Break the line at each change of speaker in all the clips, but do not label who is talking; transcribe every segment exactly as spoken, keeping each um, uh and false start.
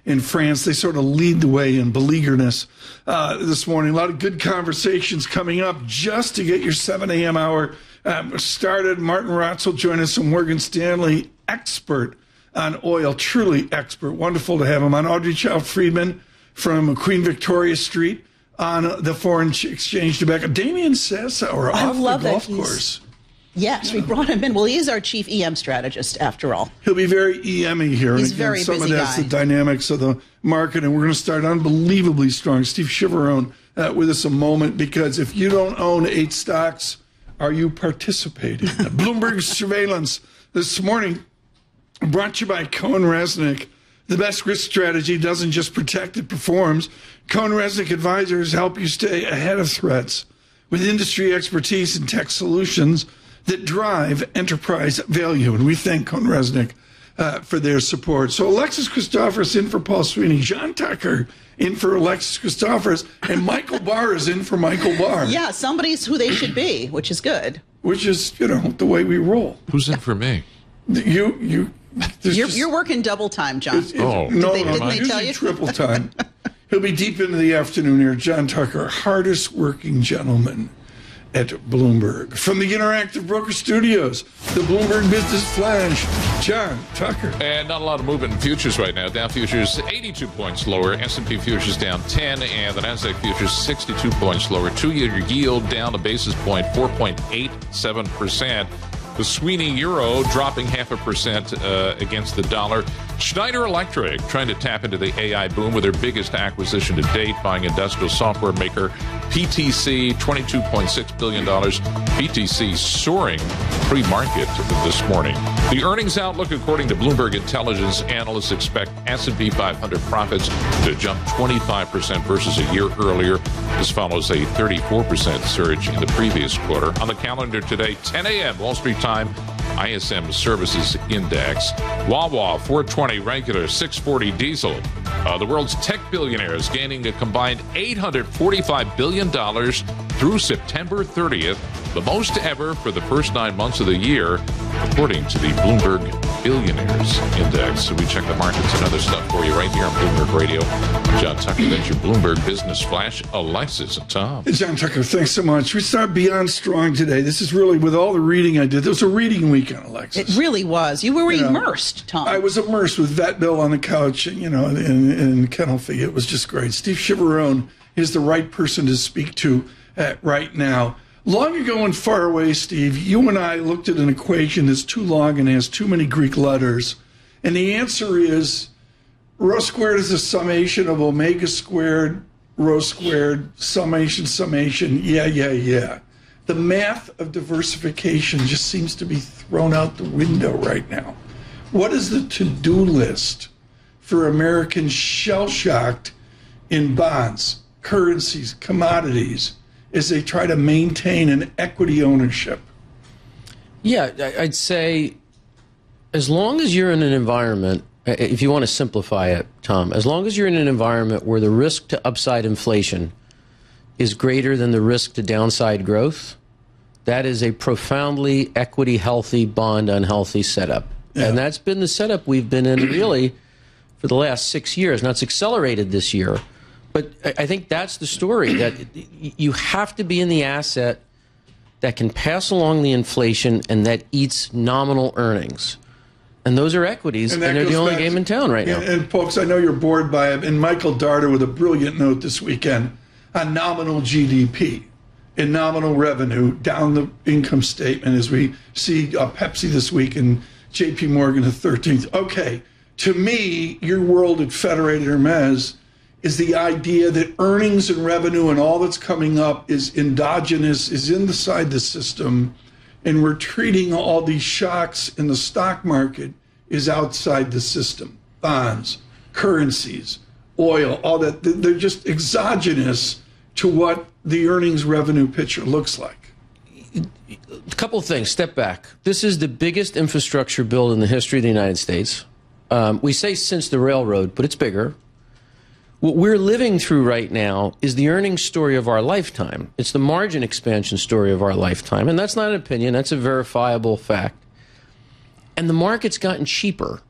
in France. They sort of lead the way in beleaguerness uh, this morning. A lot of good conversations coming up just to get your seven a.m. hour um, started. Martin Rotz will join us from Morgan Stanley, expert on oil, truly expert. Wonderful to have him on. Audrey Child-Friedman from Queen Victoria Street on the foreign exchange tobacco. Damian Sassower
I
off
love
the golf
that he's,
course.
Yes,
Yeah.
we brought him in. Well, he is our chief E M strategist, after all.
He'll be very E M-y here.
He's
and again,
very
some
busy
of that's
guy.
the dynamics of the market, and we're going to start unbelievably strong. Steve Chiavarone uh, with us a moment, because if you don't own eight stocks, are you participating? Bloomberg Surveillance this morning brought to you by Cohen-Resnick. The best risk strategy doesn't just protect, it performs. Cohen-Resnick advisors help you stay ahead of threats with industry expertise and tech solutions that drive enterprise value. And we thank Cohen-Resnick uh, for their support. So Alexis Christoforous in for Paul Sweeney, John Tucker in for Alexis Christoforous, and Michael Barr is in for Michael Barr.
Yeah, somebody's who they should be, which is good.
Which is, you know, the way we roll.
Who's in for me?
You, you.
You're,
just-
you're working double time, John.
It's- it's-
Oh.
no,
Did they-
no,
didn't
no,
they
usually
tell you?
triple time. He'll be deep into the afternoon here. John Tucker, hardest working gentleman at Bloomberg. From the Interactive Broker Studios, the Bloomberg Business Flash, John Tucker.
And not a lot of movement in futures right now. Dow futures eighty-two points lower. S and P futures down ten. And the NASDAQ futures sixty-two points lower. Two-year yield down a basis point, four point eight seven percent. The Sweeney Euro dropping half a percent uh, against the dollar. Schneider Electric trying to tap into the A I boom with their biggest acquisition to date, buying industrial software maker P T C, twenty-two point six billion dollars. P T C soaring pre-market this morning. The earnings outlook, according to Bloomberg Intelligence, analysts expect S and P five hundred profits to jump twenty-five percent versus a year earlier. This follows a thirty-four percent surge in the previous quarter. On the calendar today, ten a.m. Wall Street time, I S M Services Index. Wawa, four twenty regular, six forty diesel. Uh, the world's tech billionaires gaining a combined eight hundred forty-five billion dollars through September thirtieth, the most ever for the first nine months of the year, according to the Bloomberg Billionaires Index. So we check the markets and other stuff for you right here on Bloomberg Radio. John Tucker, that's your Bloomberg Business Flash. Alexis and Tom.
Hey, John Tucker, thanks so much. We start Beyond Strong today. This is really, with all the reading I did, there was a reading weekend, Alexis.
It really was. You were
You know,
immersed, Tom.
I was immersed with Vet Bill on the couch, you know, in, in Kennel Fee. It was just great. Steve Chiavarone is the right person to speak to uh, right now. Long ago and far away, Steve, you and I looked at an equation that's too long and has too many Greek letters. And the answer is rho squared is the summation of omega squared, rho squared, summation, summation. Yeah, yeah, yeah. The math of diversification just seems to be thrown out the window right now. What is the to-do list for Americans shell-shocked in bonds, currencies, commodities, as they try to maintain an equity ownership?
Yeah, I- I'd say as long as you're in an environment, if you want to simplify it, Tom, as long as you're in an environment where the risk to upside inflation is greater than the risk to downside growth, that is a profoundly equity healthy, bond unhealthy setup.
Yeah.
And that's been the setup we've been in really for the last six years. Now, it's accelerated this year. But I I think that's the story, that you have to be in the asset that can pass along the inflation and that eats nominal earnings. And those are equities, and,
that
they're the
goes
only
back
game
to-
in town right now.
And, and folks, I know you're bored by it. And Michael Darter with a brilliant note this weekend on nominal G D P and nominal revenue down the income statement as we see uh, Pepsi this week and J P Morgan the thirteenth. Okay, to me, your world at Federated Hermes is the idea that earnings and revenue and all that's coming up is endogenous, is inside the system, and we're treating all these shocks in the stock market is outside the system. Bonds, currencies, oil, all that, they're just exogenous to what the earnings revenue picture looks like.
A couple of things. Step back. This is the biggest infrastructure bill in the history of the United States. Um, we say since the railroad, but it's bigger. What we're living through right now is the earnings story of our lifetime. It's the margin expansion story of our lifetime. And that's not an opinion. That's a verifiable fact. And the market's gotten cheaper.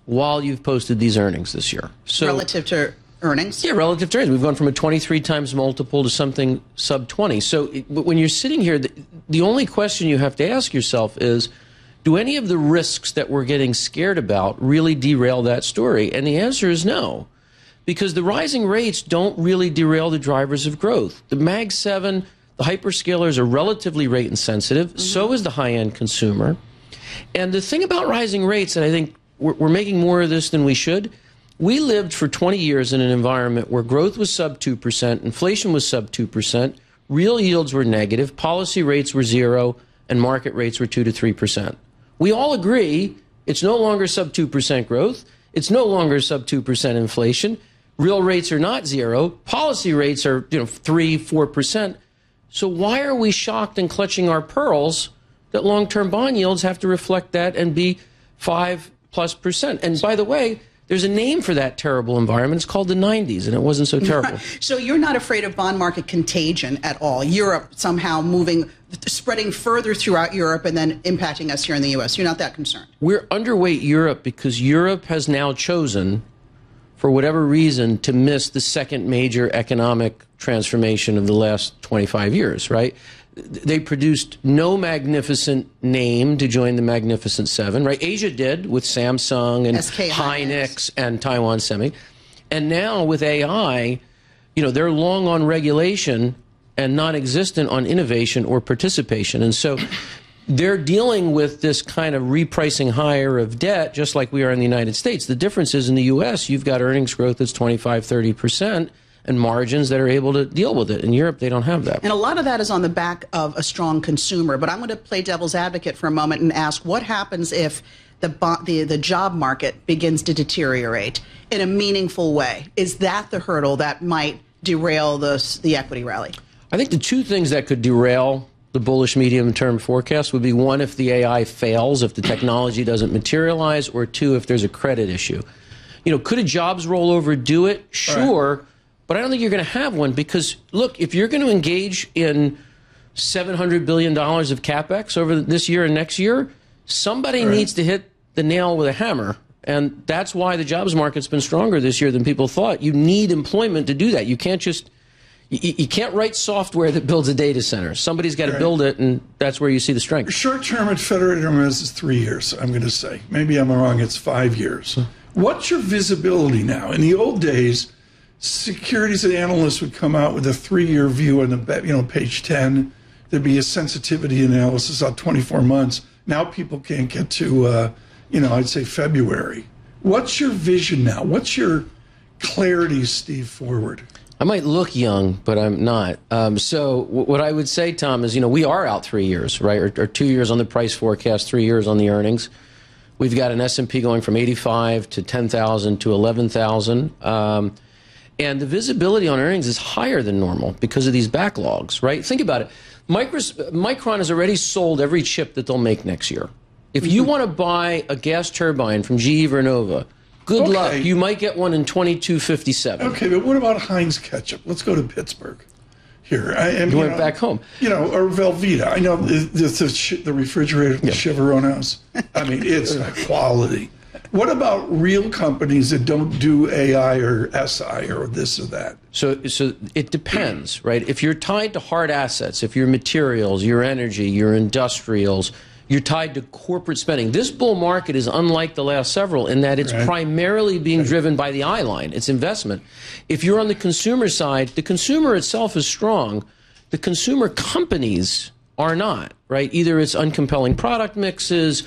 while you've posted these earnings this year. So
Relative to earnings?
Yeah, relative to earnings. We've gone from a twenty-three times multiple to something sub twenty. So it, when you're sitting here, the, the only question you have to ask yourself is, do any of the risks that we're getting scared about really derail that story? And the answer is no, because the rising rates don't really derail the drivers of growth. The Mag seven, the hyperscalers are relatively rate insensitive. Mm-hmm. So is the high-end consumer. And the thing about rising rates, and I think we're, we're making more of this than we should, we lived for twenty years in an environment where growth was sub two percent, inflation was sub two percent, real yields were negative, policy rates were zero, and market rates were two to three percent. We all agree it's no longer sub two percent growth, it's no longer sub two percent inflation, real rates are not zero, policy rates are, you know, three, four percent. So why are we shocked and clutching our pearls that long-term bond yields have to reflect that and be five plus percent? And by the way, there's a name for that terrible environment. It's called the nineties, and it wasn't so terrible.
So you're not afraid of bond market contagion at all? Europe somehow moving, spreading further throughout Europe and then impacting us here in the U S? You're not that concerned?
We're underweight Europe because Europe has now chosen, for whatever reason, to miss the second major economic transformation of the last twenty-five years, right? They produced no magnificent name to join the Magnificent Seven, right? Asia did with Samsung and
S K
Hynix and Taiwan Semi. And now with A I, you know, they're long on regulation and non-existent on innovation or participation. And so they're dealing with this kind of repricing higher of debt, just like we are in the United States. The difference is in the U S, you've got earnings growth that's twenty-five, thirty percent. And margins that are able to deal with it. In Europe, they don't have that.
And a lot of that is on the back of a strong consumer. But I'm going to play devil's advocate for a moment and ask, what happens if the the, the job market begins to deteriorate in a meaningful way? Is that the hurdle that might derail the, the equity rally?
I think the two things that could derail the bullish medium-term forecast would be, one, if the A I fails, if the technology doesn't materialize, or two, if there's a credit issue. You know, could a jobs rollover do it? Sure. Right. But I don't think you're going to have one because, look, if you're going to engage in seven hundred billion dollars of CapEx over this year and next year, somebody right. needs to hit the nail with a hammer. And that's why the jobs market's been stronger this year than people thought. You need employment to do that. You can't just you, you can't write software that builds a data center. Somebody's got to right. build it, and that's where you see the strength.
Short term at Federated Hermes is three years, I'm going to say. Maybe I'm wrong. It's five years. What's your visibility now? In the old days, securities analysts would come out with a three-year view on the, you know, page ten. There'd be a sensitivity analysis on twenty-four months. Now people can't get to, uh, you know, I'd say February. What's your vision now? What's your clarity, Steve, forward?
I might look young, but I'm not. Um, so w- what I would say, Tom, is, you know, we are out three years, right? Or, or two years on the price forecast, three years on the earnings. We've got an S and P going from eighty-five to ten thousand to eleven thousand. Um, And the visibility on earnings is higher than normal because of these backlogs, right? Think about it. Micros, Micron has already sold every chip that they'll make next year. If you want to buy a gas turbine from G E Vernova, good
okay.
luck. You might get one in twenty-two fifty-seven.
Okay, but what about Heinz ketchup? Let's go to Pittsburgh here. I, and,
you,
you
went
know,
back home.
You know, or Velveeta. I know the, the, the refrigerator at the
yeah.
Chivarone House. I mean, it's quality. What about real companies that don't do A I or S I or this or that?
So, so it depends, right? If you're tied to hard assets, if you're materials, your energy, your industrials, you're tied to corporate spending. This bull market is unlike the last several in that it's right. primarily being right. driven by the I line. It's investment. If you're on the consumer side, the consumer itself is strong. The consumer companies are not, right? Either it's uncompelling product mixes,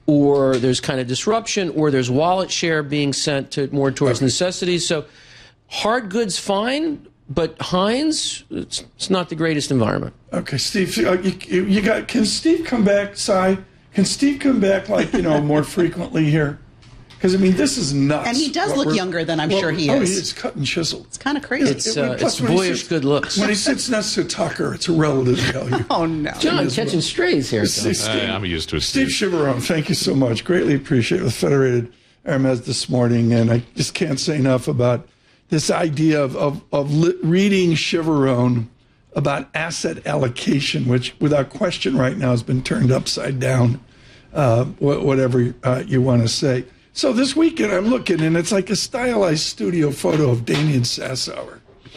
or there's kind of disruption, or there's wallet share being sent to more towards okay. necessities. So hard goods, fine, but Heinz, it's, it's not the greatest environment.
Okay, Steve, uh, you, you got. Can Steve come back, Si? Can Steve come back, like, you know, more frequently here? Because, I mean, this is nuts.
And he does look younger than I'm
well,
sure he
oh,
is.
Oh, he's cut and chiseled.
It's kind of crazy.
It's, uh, it's boyish sits, good looks.
When he sits next to Tucker, it's a relative value.
Oh, no.
John catching strays here.
Steve, Steve,
I'm used to it.
Steve Chivarone, thank you so much. Greatly appreciate it with Federated Hermes this morning. And I just can't say enough about this idea of, of, of li- reading Chivarone about asset allocation, which without question right now has been turned upside down, uh, wh- whatever uh, you want to say. So this weekend I'm looking, and it's like a stylized studio photo of Damien Sassower.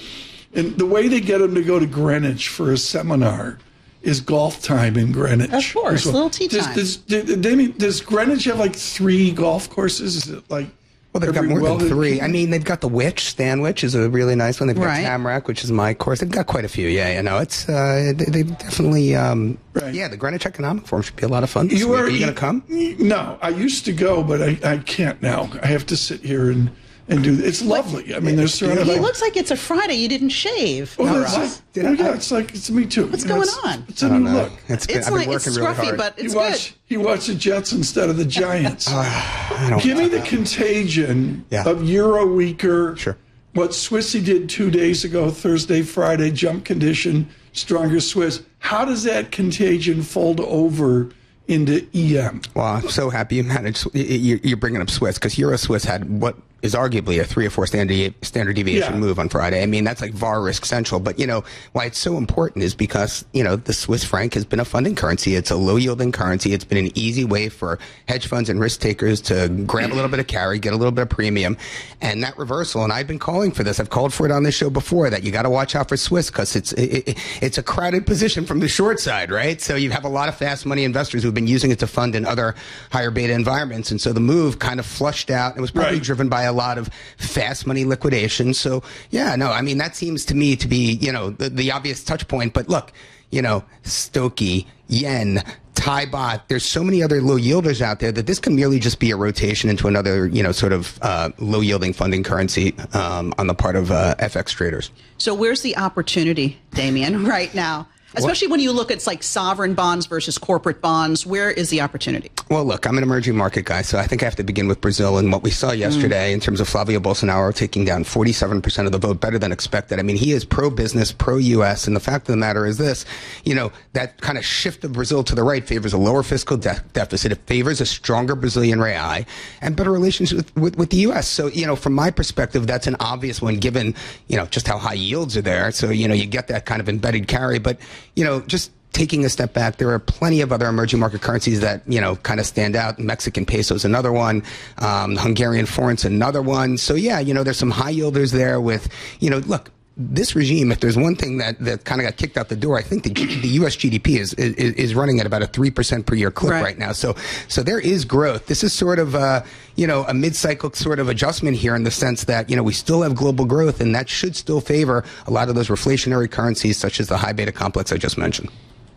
And the way they get him to go to Greenwich for a seminar is golf time in Greenwich.
Of course,
well.
little tea
does,
time.
Does, does, Damien, does Greenwich have like three golf courses? Is it like...
Well, they've got more than three. I mean, they've got the Witch, Stanwich is a really nice one. They've got
right.
Tamarack, which is my course. They've got quite a few. Yeah, you know, it's uh, they, they definitely. Um, right. Yeah, the Greenwich Economic Forum should be a lot of fun. This
you
week.
are,
are you going to come?
No, I used to go, but I, I can't now. I have to sit here and. And do it's lovely. I mean, there's surrounded.
It
by,
looks like it's a Friday. You didn't shave.
Well,
No,
it's
Ross.
like, well, yeah, it's like it's me too.
What's
You know,
going
it's,
on?
It's a new look.
It's, been,
It's
I've been
like it's
working really
scruffy,
hard.
but it's
he watched,
good.
he watched the Jets instead of the Giants.
I don't
Give me the
know.
contagion
Yeah.
of Euro weaker.
Sure.
What Swissy did two days ago, Thursday, Friday, jump condition, stronger Swiss. How does that contagion fold over into E M?
Well, I'm so happy you managed. You're you're bringing up Swiss because Euro Swiss had what is arguably a three or four standard standard deviation
Yeah.
move on Friday. I mean, that's like V A R risk central. But you know why it's so important is because you know the Swiss franc has been a funding currency. It's a low yielding currency. It's been an easy way for hedge funds and risk takers to grab a little bit of carry, get a little bit of premium, and that reversal. And I've been calling for this. I've called for it on this show before that you got to watch out for Swiss because it's it, it, it's a crowded position from the short side, right? So you have a lot of fast money investors who've been using it to fund in other higher beta environments, and so the move kind of flushed out. It was probably
Right.
driven by a lot of fast money liquidation. So yeah, no, I mean that seems to me to be you know the, the obvious touch point. But look, you know, Stokie, yen, Thai baht. There's so many other low yielders out there that this can merely just be a rotation into another you know sort of uh, low yielding funding currency um, on the part of uh, F X traders.
So where's the opportunity, Damien, right now? Especially when you look at like sovereign bonds versus corporate bonds, where is the opportunity?
Well, look, I'm an emerging market guy, so I think I have to begin with Brazil and what we saw yesterday mm. in terms of Flavio Bolsonaro taking down forty-seven percent of the vote, better than expected. I mean, he is pro-business, pro-U S, and the fact of the matter is this, you know, that kind of shift of Brazil to the right favors a lower fiscal de- deficit. It favors a stronger Brazilian real and better relations with, with, with the U S. So, you know, from my perspective, that's an obvious one given, you know, just how high yields are there. So, you know, you get that kind of embedded carry, but you know, just taking a step back, there are plenty of other emerging market currencies that, you know, kind of stand out. Mexican peso is another one. Um, Hungarian forint's another one. So, yeah, you know, there's some high yielders there with, you know, look, this regime, if there's one thing that, that kind of got kicked out the door, I think the, the U S G D P is, is, is running at about a three percent per year clip right. right now. So, so there is growth. This is sort of, uh, you know, a mid-cycle sort of adjustment here in the sense that, you know, we still have global growth and that should still favor a lot of those reflationary currencies such as the high beta complex I just mentioned.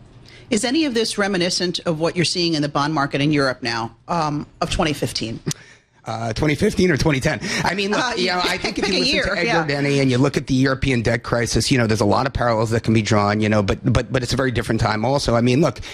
Is any of this reminiscent of what you're seeing in the bond market in Europe now, um, of twenty fifteen?
Uh, twenty fifteen or twenty ten? I mean, look, uh, you know, I think if you listen year, to Edward yeah. Denny and you look at the European debt crisis, you know, there's a lot of parallels that can be drawn, you know, but but but it's a very different time also. I mean, look,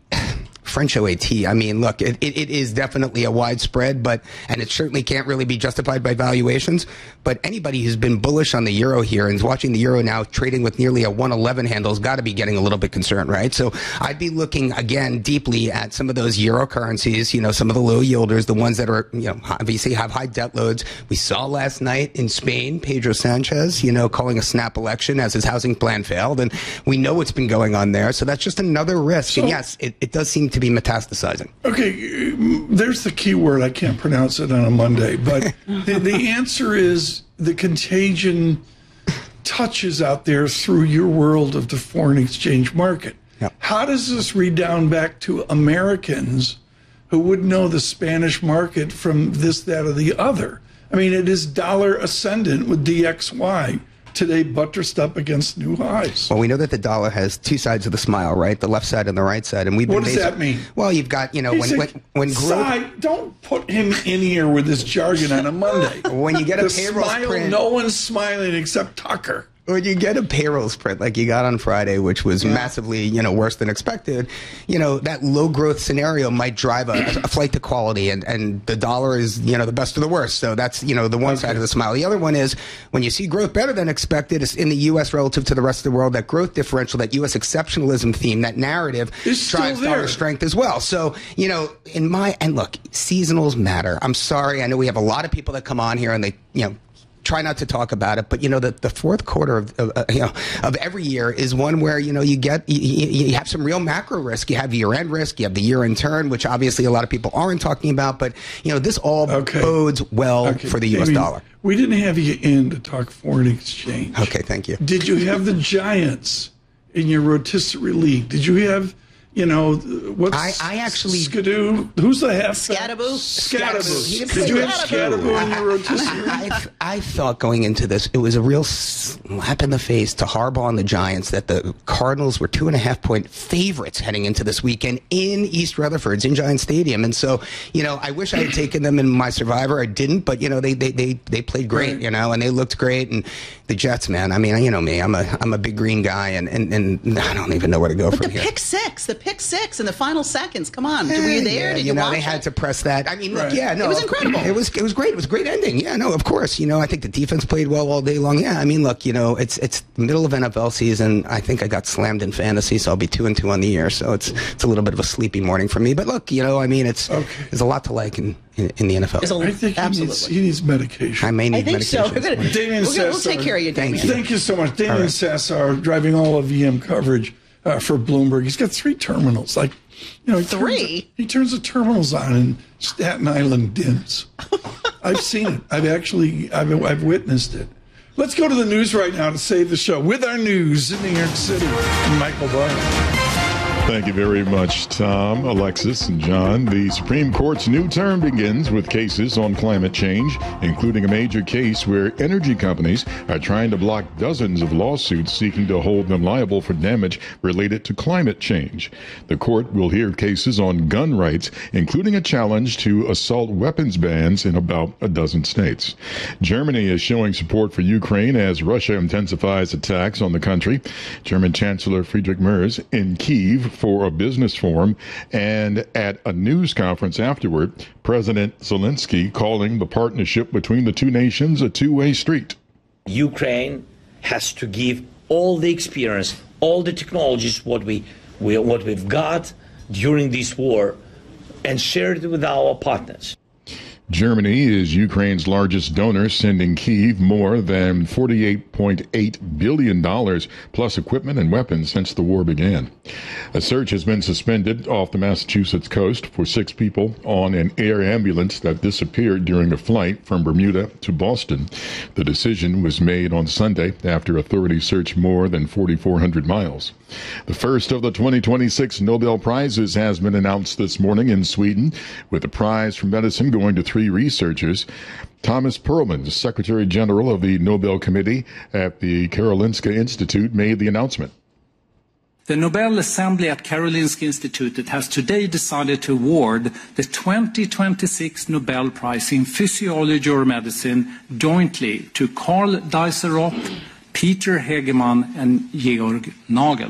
French O A T, I mean, look, it, it, it is definitely a widespread, but, and it certainly can't really be justified by valuations, but anybody who's been bullish on the euro here and is watching the euro now trading with nearly a one eleven handle has got to be getting a little bit concerned, right? So I'd be looking again deeply at some of those euro currencies, you know, some of the low yielders, the ones that are, you know, obviously have high debt loads. We saw last night in Spain, Pedro Sanchez, you know, calling a snap election as his housing plan failed, and we know what's been going on there. So that's just another risk. So, and yes, it, it does seem to be metastasizing.
Okay, there's the key word. I can't pronounce it on a Monday, but the, the answer is the contagion touches out there through your world of the foreign exchange market.
Yep.
How does this redound back to Americans who would know the Spanish market from this, that, or the other? I mean, it is dollar ascendant with D X Y. Today buttressed up against new highs.
Well, we know that the dollar has two sides of the smile, right? The left side and the right side. And we've been
what does
basic-
that mean?
Well, you've got, you know,
He's
when,
a,
when, when growth...
side, don't put him in here with this jargon on a Monday.
When you get a
the
payroll
smile,
print...
no one's smiling except Tucker.
When you get a payrolls print like you got on Friday, which was yeah. massively, you know, worse than expected, you know, that low growth scenario might drive a, a flight to quality, and, and the dollar is, you know, the best of the worst. So that's, you know, the one okay. side of the smile. The other one is when you see growth better than expected in the U S relative to the rest of the world, that growth differential, that U S exceptionalism theme, that narrative
it's
drives dollar strength as well. So, you know, in my, and look, seasonals matter. I'm sorry. I know we have a lot of people that come on here and they, you know, try not to talk about it, but you know that the fourth quarter of, of uh, you know of every year is one where you know you get you, you have some real macro risk. You have year-end risk. You have the year-end turn, which obviously a lot of people aren't talking about. But you know this all
okay.
bodes well
okay.
for the U S
I mean,
dollar.
We didn't have you in to talk foreign exchange.
Okay, thank you.
Did you have the Giants in your rotisserie league? Did you have, you know, what's
I, I actually
Skidoo? Who's the half?
Scattaboo?
Scattaboo. Did you have Scattaboo in your rotisserie?
I, I, I thought going into this, it was a real slap in the face to Harbaugh and the Giants that the Cardinals were two and a half point favorites heading into this weekend in East Rutherford, in Giant Stadium. And so, you know, I wish I had taken them in my Survivor. I didn't, but, you know, they they, they, they played great,
right.
you know, and they looked great. And the Jets, man, I mean, you know me, I'm a I'm a big green guy, and, and, and I don't even know where to go
but
from
the
here.
pick six, the pick six in the final seconds. Come on, were you there?
Yeah,
Did
you,
you
know,
watch
they had
it?
to press that. I mean, look,
Right.
yeah, no,
It was incredible.
It was it was great. It was a great ending. Yeah, no, of course. You know, I think the defense played well all day long. Yeah, I mean, look, you know, it's it's the middle of N F L season. I think I got slammed in fantasy, so I'll be two and two on the year. So it's it's a little bit of a sleepy morning for me. But look, you know, I mean, it's
Okay.
there's a lot to like in in, in the N F L.
There's a-
I think he
Absolutely.
needs, he needs medication.
I may need
I think so.
medication.
We're gonna,
Damien
we'll, we'll
Sassar.
take care of you,
Thank
Damien.
you.
Thank you so much. Damien
right.
Sassar, driving all of V M coverage uh, for Bloomberg. He's got three terminals. Like, you know, he
Three?
Turns, he turns the terminals on and Staten Island dims. I've seen it. I've actually, I've, I've witnessed it. Let's go to the news right now to save the show with our news in New York City. Michael Barr.
Thank you very much, Tom, Alexis, and John. The Supreme Court's new term begins with cases on climate change, including a major case where energy companies are trying to block dozens of lawsuits seeking to hold them liable for damage related to climate change. The court will hear cases on gun rights, including a challenge to assault weapons bans in about a dozen states. Germany is showing support for Ukraine as Russia intensifies attacks on the country. German Chancellor Friedrich Merz in Kyiv for a business forum, and at a news conference afterward, President Zelensky calling the partnership between the two nations a two-way street.
Ukraine has to give all the experience, all the technologies, what we, we what we've got during this war, and share it with our partners.
Germany is Ukraine's largest donor, sending Kyiv more than forty-eight point eight billion dollars plus equipment and weapons since the war began. A search has been suspended off the Massachusetts coast for six people on an air ambulance that disappeared during a flight from Bermuda to Boston. The decision was made on Sunday after authorities searched more than forty-four hundred miles. The first of the twenty twenty-six Nobel Prizes has been announced this morning in Sweden, with the prize for medicine going to three researchers. Thomas Perlman, Secretary General of the Nobel Committee at the Karolinska Institute, made the announcement.
The Nobel Assembly at Karolinska Institutet has today decided to award the twenty twenty-six Nobel Prize in Physiology or Medicine jointly to Karl Dijsselroth, Peter Hegemann, and Georg Nagel.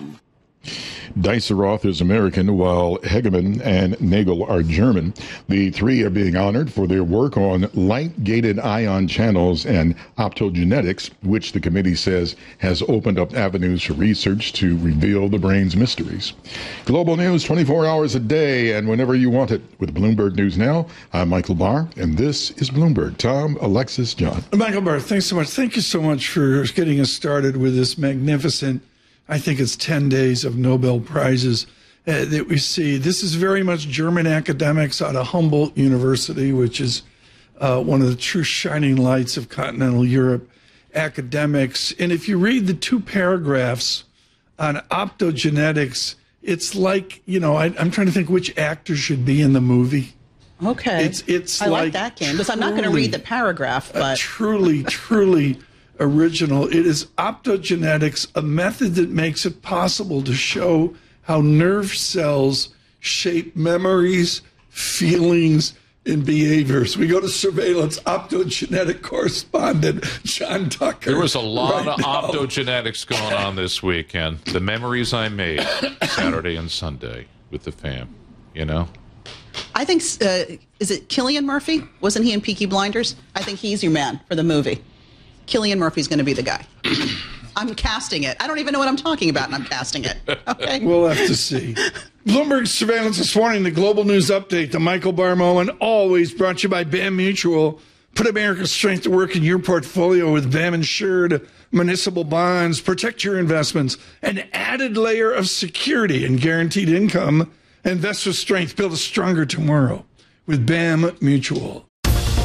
Dijsselroth is American, while Hegemann and Nagel are German. The three are being honored for their work on light-gated ion channels and optogenetics, which the committee says has opened up avenues for research to reveal the brain's mysteries. Global news twenty-four hours a day and whenever you want it. With Bloomberg News Now, I'm Michael Barr, and this is Bloomberg. Tom, Alexis, John.
Michael Barr, thanks so much. Thank you so much for getting us started with this magnificent, I think it's ten days of Nobel Prizes uh, that we see. This is very much German academics out of Humboldt University, which is uh, one of the true shining lights of continental Europe academics. And if you read the two paragraphs on optogenetics, it's like, you know, I, I'm trying to think which actor should be in the movie.
Okay.
It's, it's
I
like,
like that game, because I'm not going to
truly,
read the paragraph,
uh,
but
truly, truly original. It is optogenetics, a method that makes it possible to show how nerve cells shape memories, feelings, and behaviors. We go to surveillance optogenetic correspondent John Tucker.
There was a lot
right
of
now.
optogenetics going on this weekend. The memories I made Saturday and Sunday with the fam, you know?
I think, uh, is it Cillian Murphy? Wasn't he in Peaky Blinders? I think he's your man for the movie. Cillian Murphy's going to be the guy. I'm casting it. I don't even know what I'm talking about, and I'm casting it. Okay.
We'll have to see. Bloomberg Surveillance this morning, the Global News Update, the Michael Barr Moment, always brought to you by B A M Mutual. Put America's strength to work in your portfolio with B A M insured municipal bonds. Protect your investments. An added layer of security and guaranteed income. Invest with strength. Build a stronger tomorrow with B A M Mutual.